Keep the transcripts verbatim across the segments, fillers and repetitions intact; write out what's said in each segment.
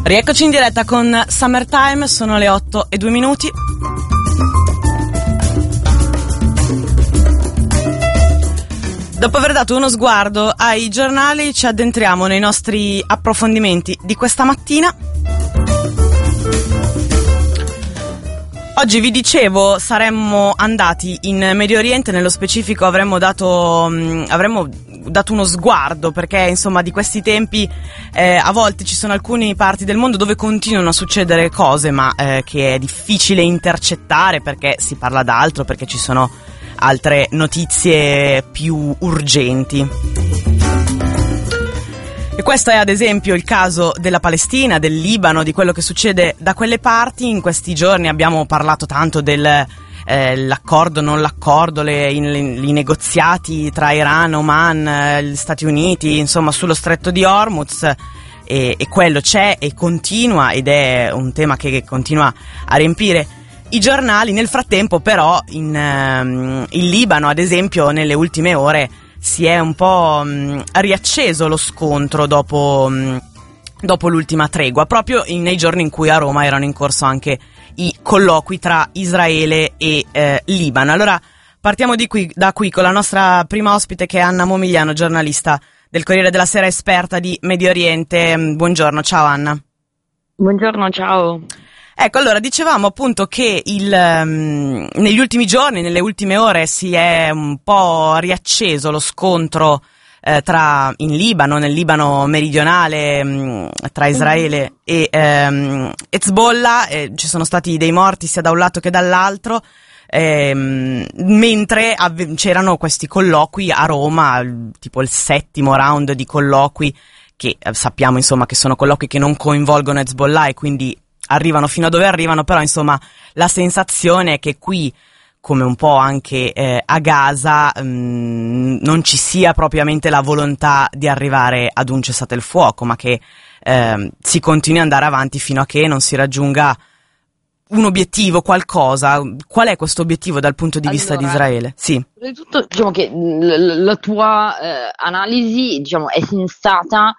Rieccoci in diretta con Summertime, sono le otto e due minuti. Dopo aver dato uno sguardo ai giornali, ci addentriamo nei nostri approfondimenti di questa mattina. Oggi vi dicevo saremmo andati in Medio Oriente, nello specifico avremmo dato mh, avremmo dato uno sguardo, perché insomma di questi tempi eh, a volte ci sono alcune parti del mondo dove continuano a succedere cose, ma eh, che è difficile intercettare perché si parla d'altro, perché ci sono altre notizie più urgenti. E questo è ad esempio il caso della Palestina, del Libano, di quello che succede da quelle parti. In questi giorni abbiamo parlato tanto del eh, l'accordo, non l'accordo, le, in, le, i negoziati tra Iran, Oman, eh, gli Stati Uniti, insomma sullo stretto di Hormuz, e, e quello c'è e continua, ed è un tema che, che continua a riempire i giornali. Nel frattempo però in, um, in Libano ad esempio nelle ultime ore si è un po' um, riacceso lo scontro dopo, um, dopo l'ultima tregua, proprio in, nei giorni in cui a Roma erano in corso anche i colloqui tra Israele e eh, Libano. Allora partiamo di qui, da qui con la nostra prima ospite, che è Anna Momigliano, giornalista del Corriere della Sera, esperta di Medio Oriente. Buongiorno, ciao Anna. Buongiorno, ciao. Ecco, allora dicevamo appunto che il, um, negli ultimi giorni, nelle ultime ore si è un po' riacceso lo scontro eh, tra in Libano, nel Libano meridionale, um, tra Israele e um, Hezbollah. Eh, ci sono stati dei morti sia da un lato che dall'altro, ehm, mentre avve- c'erano questi colloqui a Roma, tipo il settimo round di colloqui, che eh, sappiamo insomma che sono colloqui che non coinvolgono Hezbollah e quindi arrivano fino a dove arrivano, però insomma la sensazione è che qui, come un po' anche eh, a Gaza, mh, non ci sia propriamente la volontà di arrivare ad un cessate il fuoco, ma che eh, si continui ad andare avanti fino a che non si raggiunga un obiettivo, qualcosa. Qual è questo obiettivo dal punto di vista Allora, di Israele? Sì. prima di tutto, diciamo che l- la tua eh, analisi, diciamo, è sensata,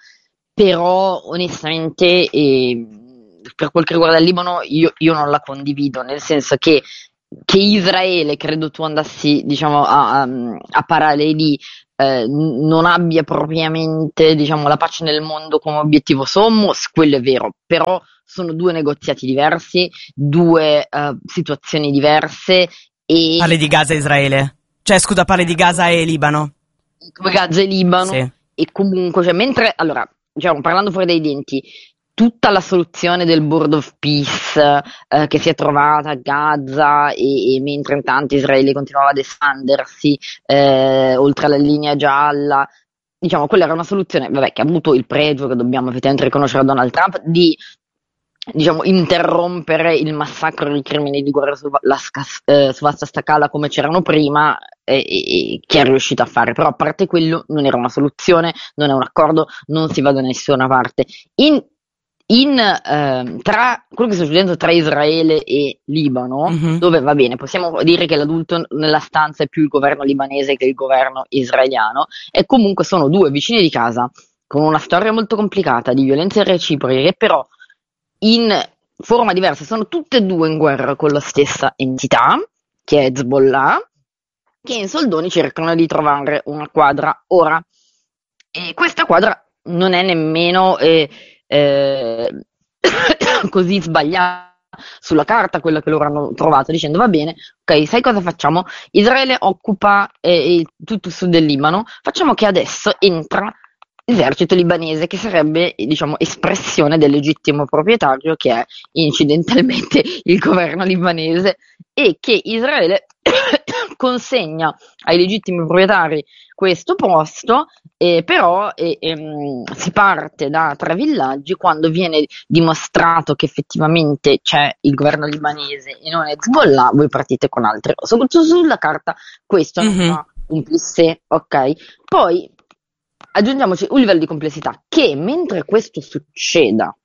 però onestamente eh, per quel che riguarda il Libano io, io non la condivido, nel senso che, che Israele, credo tu andassi diciamo a, a, a paralleli, eh, non abbia propriamente diciamo la pace nel mondo come obiettivo sommo, quello è vero, però sono due negoziati diversi, due uh, situazioni diverse. E Parli di Gaza e Israele? Cioè scusa, parli di Gaza e Libano? Gaza e Libano, sì. E comunque, cioè, mentre, allora, diciamo, parlando fuori dai denti, tutta la soluzione del Board of Peace eh, che si è trovata a Gaza e, e mentre intanto Israele continuava ad espandersi eh, oltre la linea gialla, diciamo, quella era una soluzione, vabbè, che ha avuto il pregio, che dobbiamo effettivamente riconoscere a Donald Trump, di diciamo interrompere il massacro dei crimini di guerra su, la, eh, su vasta scala come c'erano prima, e, e, che è riuscito a fare, però a parte quello non era una soluzione, non è un accordo, non si va da nessuna parte. In, in eh, tra quello che sta succedendo tra Israele e Libano, mm-hmm. dove va bene, possiamo dire che l'adulto nella stanza è più il governo libanese che il governo israeliano, e comunque sono due vicini di casa con una storia molto complicata di violenze reciproche, che però in forma diversa sono tutte e due in guerra con la stessa entità, che è Hezbollah, che in soldoni cercano di trovare una quadra ora. E questa quadra non è nemmeno eh, eh, così sbagliata sulla carta, quella che loro hanno trovato, dicendo va bene, ok, sai cosa facciamo? Israele occupa eh, tutto il sud del Libano, facciamo che adesso entra l'esercito libanese, che sarebbe, diciamo, espressione del legittimo proprietario, che è incidentalmente il governo libanese, e che Israele consegna ai legittimi proprietari questo posto, eh, però eh, ehm, si parte da tre villaggi. Quando viene dimostrato che effettivamente c'è il governo libanese e non Hezbollah, voi partite con altre, soprattutto sulla carta questo non mm-hmm. fa un plissé, ok? Poi aggiungiamoci un livello di complessità, che mentre questo succeda,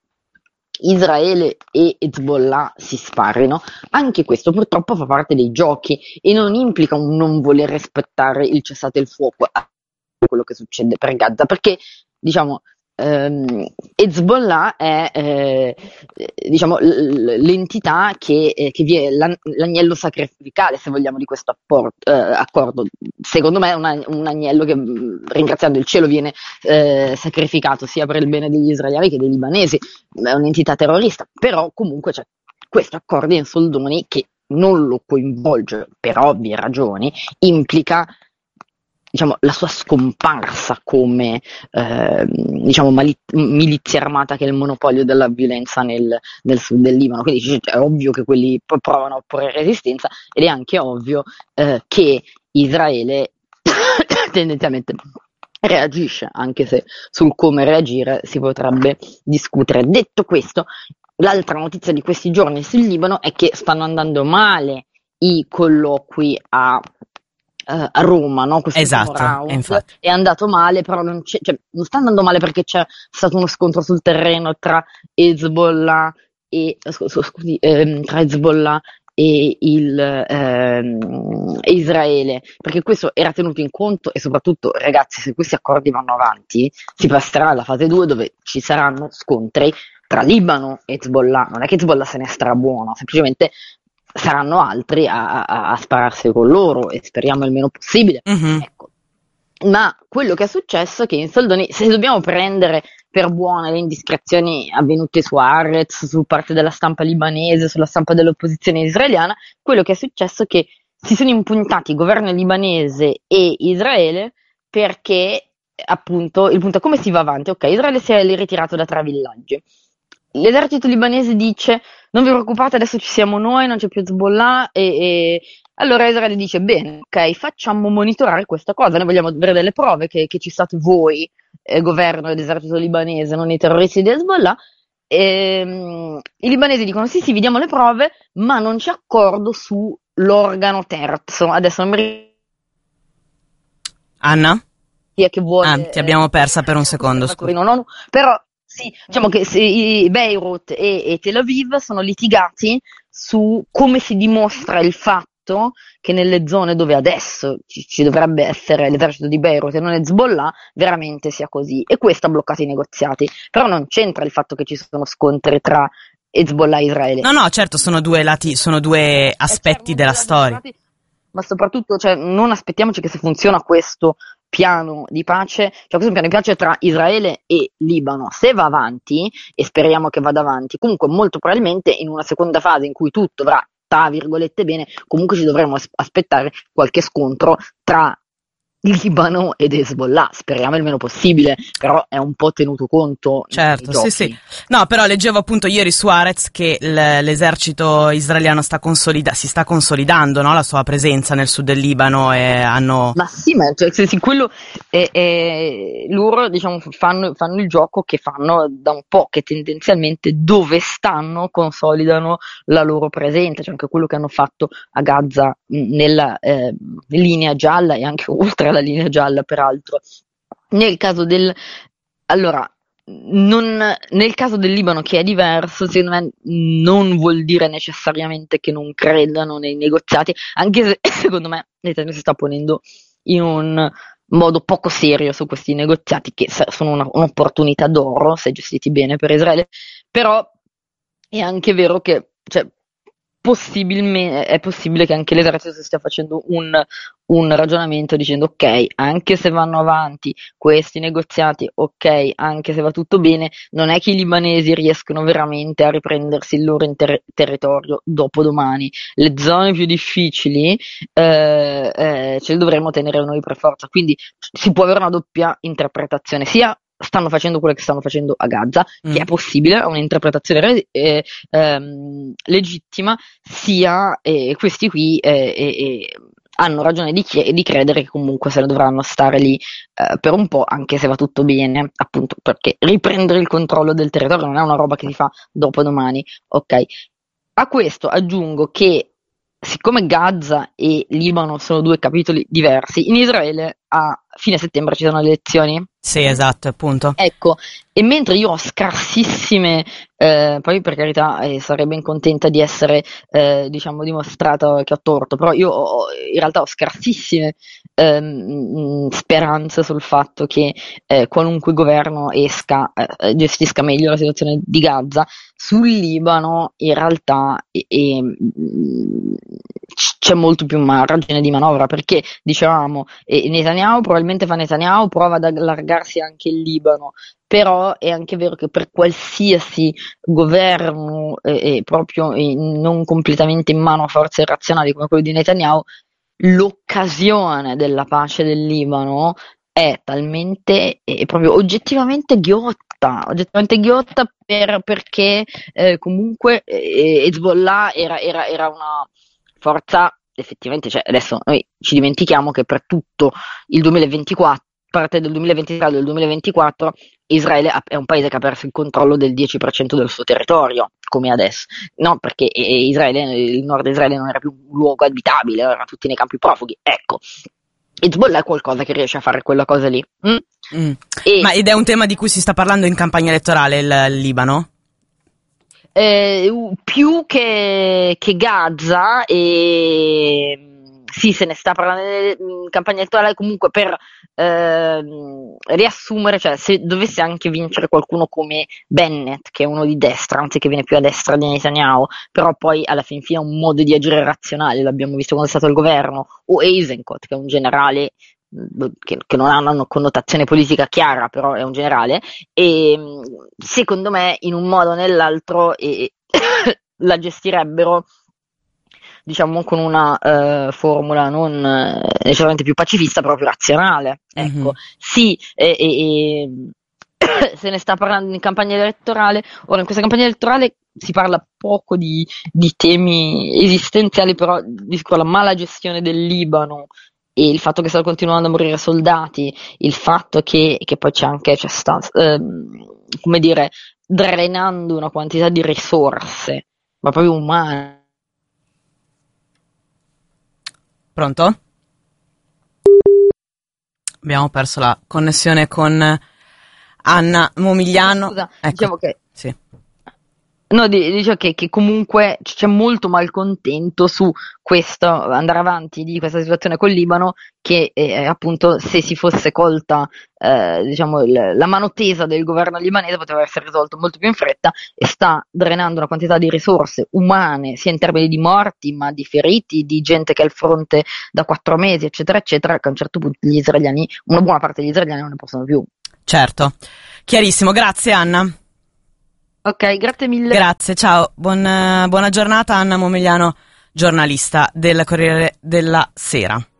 Israele e Hezbollah si sparino, anche questo purtroppo fa parte dei giochi e non implica un non voler rispettare il cessate il fuoco, quello che succede per Gaza, perché diciamo ehm, Hezbollah è eh, diciamo l- l'entità che, eh, che viene l'an- l'agnello sacrificale, se vogliamo, di questo appor- eh, accordo. Secondo me è un, ag- un agnello che, mh, ringraziando il cielo, viene eh, sacrificato sia per il bene degli israeliani che dei libanesi. È un'entità terrorista, però comunque c'è questo accordo in soldoni che non lo coinvolge per ovvie ragioni, implica, diciamo, la sua scomparsa come eh, diciamo, mali- milizia armata che è il monopolio della violenza nel, nel sud del Libano. Quindi cioè, è ovvio che quelli p- provano a opporre resistenza, ed è anche ovvio eh, che Israele tendenzialmente reagisce, anche se sul come reagire si potrebbe discutere. Detto questo, l'altra notizia di questi giorni sul Libano è che stanno andando male i colloqui a, eh, a Roma, no? Quest'ultimo Esatto, e round infatti. è andato male, però non, c'è, cioè, non sta andando male perché c'è stato uno scontro sul terreno tra Hezbollah e, scu- scu- scusi, ehm, tra Hezbollah e il, ehm, e Israele, perché questo era tenuto in conto, e soprattutto, ragazzi, se questi accordi vanno avanti, si passerà alla fase due, dove ci saranno scontri tra Libano e Hezbollah. Non è che Hezbollah se ne strabuona, semplicemente saranno altri a, a, a spararsi con loro, e speriamo il meno possibile. Mhm. Ecco. Ma quello che è successo è che in soldoni, se dobbiamo prendere per buone le indiscrezioni avvenute su Haaretz, su parte della stampa libanese, sulla stampa dell'opposizione israeliana, quello che è successo è che si sono impuntati governo libanese e Israele, perché appunto il punto è: come si va avanti? Ok, Israele si è ritirato da tre villaggi. L'esercito libanese dice: non vi preoccupate, adesso ci siamo noi, non c'è più Hezbollah, e, e... allora Israele dice: bene, ok, facciamo monitorare questa cosa, noi vogliamo avere delle prove che, che ci state voi, eh, governo ed esercito libanese, non i terroristi di Hezbollah. Ehm, I libanesi dicono: sì, sì, vi diamo le prove, ma non c'è accordo sull'organo terzo. Adesso non mi ricordo Anna? chi è che Ah, vuole ti eh, abbiamo persa per un essere secondo, osservatori scusa. non ONU, però sì, diciamo che se, i- Beirut e, e Tel Aviv sono litigati su come si dimostra il fatto che nelle zone dove adesso ci, ci dovrebbe essere l'esercito di Beirut e non Hezbollah, veramente sia così. E questo ha bloccato i negoziati. Però non c'entra il fatto che ci sono scontri tra Hezbollah e Israele. No, no, certo, sono due lati, sono due E aspetti servono due della lati storia. separati, ma soprattutto, cioè, non aspettiamoci che, se funziona questo piano di pace, cioè questo piano di pace tra Israele e Libano, se va avanti, e speriamo che vada avanti, comunque molto probabilmente in una seconda fase in cui tutto va tra virgolette bene, comunque ci dovremo as- aspettare qualche scontro tra Libano ed Hezbollah. Speriamo il meno possibile, però è un po' tenuto conto nei Certo, sì, sì. giochi. No, però leggevo appunto ieri su Haaretz che l- l'esercito israeliano sta consolida- si sta consolidando, no? La sua presenza nel sud del Libano, e hanno... Ma sì, ma cioè, se- se quello è, è- loro, diciamo, fanno, fanno il gioco che fanno da un po', che tendenzialmente dove stanno consolidano la loro presenza, cioè anche quello che hanno fatto a Gaza, mh, nella eh, linea gialla, e anche oltre la linea gialla, peraltro. Nel caso del, allora, non, nel caso del Libano, che è diverso, secondo me non vuol dire necessariamente che non credano nei negoziati, anche se secondo me l'Italia si sta ponendo in un modo poco serio su questi negoziati, che sa- sono una- un'opportunità d'oro se gestiti bene per Israele. Però è anche vero che, cioè, possibilme- è possibile che anche l'esercito si stia facendo un, un ragionamento dicendo: ok, anche se vanno avanti questi negoziati, ok, anche se va tutto bene, non è che i libanesi riescono veramente a riprendersi il loro inter- territorio dopo domani. Le zone più difficili eh, eh, ce le dovremmo tenere noi per forza. Quindi si può avere una doppia interpretazione: sia stanno facendo quello che stanno facendo a Gaza, che è Mm. possibile, è un'interpretazione re- eh, ehm, legittima, sia eh, questi qui eh, eh, eh, hanno ragione di, chie- di credere che comunque se ne dovranno stare lì eh, per un po', anche se va tutto bene, appunto perché riprendere il controllo del territorio non è una roba che si fa dopo domani, ok? A questo aggiungo che, siccome Gaza e Libano sono due capitoli diversi, in Israele a fine settembre ci sono le elezioni. Sì, esatto, appunto. Ecco, e mentre io ho scarsissime, eh, poi per carità eh, sarei ben contenta di essere, eh, diciamo, dimostrata che ho torto, però io ho- in realtà ho scarsissime ehm, speranze sul fatto che eh, qualunque governo esca, eh, gestisca meglio la situazione di Gaza. Sul Libano in realtà e- e, mh, c- c'è molto più margine di manovra, perché dicevamo, eh, Netanyahu probabilmente fa Netanyahu, prova ad allargarsi anche il Libano, però è anche vero che per qualsiasi governo eh, eh, proprio eh, non completamente in mano a forze irrazionali come quello di Netanyahu, l'occasione della pace del Libano è talmente, è proprio oggettivamente ghiotta, oggettivamente ghiotta per- perché eh, comunque eh, Hezbollah era, era- era una forza, effettivamente, cioè adesso noi ci dimentichiamo che per tutto il duemilaventiquattro, parte del duemilaventitré al duemilaventiquattro, Israele ha- è un paese che ha perso il controllo del dieci per cento del suo territorio, come adesso. No, perché eh, Israele, il nord Israele non era più un luogo abitabile, erano tutti nei campi profughi. Ecco, Hezbollah è qualcosa che riesce a fare quella cosa lì. Mm? Mm. E Ma ed è un tema di cui si sta parlando in campagna elettorale, il, il Libano? eh, u- più che, che Gaza, e sì, se ne sta parlando in campagna elettorale comunque per ehm, riassumere, cioè se dovesse anche vincere qualcuno come Bennett, che è uno di destra, anzi che viene più a destra di Netanyahu, però poi alla fin fine ha un modo di agire razionale, l'abbiamo visto quando è stato al governo, o Eisenkot, che è un generale mh, che, che non ha una connotazione politica chiara, però è un generale, e mh, secondo me in un modo o nell'altro e, la gestirebbero, diciamo, con una eh, formula non eh, necessariamente più pacifista, proprio razionale. Ecco, Mhm. sì, e, e- e se ne sta parlando in campagna elettorale. Ora, in questa campagna elettorale si parla poco di, di temi esistenziali, però di sicuro la mala gestione del Libano e il fatto che stanno continuando a morire soldati, il fatto che, che poi c'è anche, c'è sta, ehm, come dire, drenando una quantità di risorse, ma proprio umane. Pronto? Abbiamo perso la connessione con Anna Momigliano. Scusa, Ecco, diciamo che sì. no, di- dicevo che, che comunque c- c'è molto malcontento su questo andare avanti di questa situazione col Libano, che eh, appunto se si fosse colta eh, diciamo il- la mano tesa del governo libanese poteva essere risolto molto più in fretta, e sta drenando una quantità di risorse umane, sia in termini di morti, ma di feriti, di gente che è al fronte da quattro mesi, eccetera, eccetera, che a un certo punto gli israeliani, una buona parte degli israeliani non ne possono più. Certo. Chiarissimo, grazie Anna. Ok, grazie mille. Grazie, ciao. Buon- buona giornata Anna Momigliano, giornalista del Corriere della Sera.